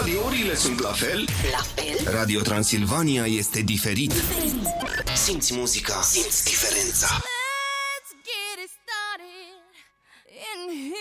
radiourile sunt la fel? Radio Transilvania este diferit. Simți muzica, simți diferența. Let's get it started in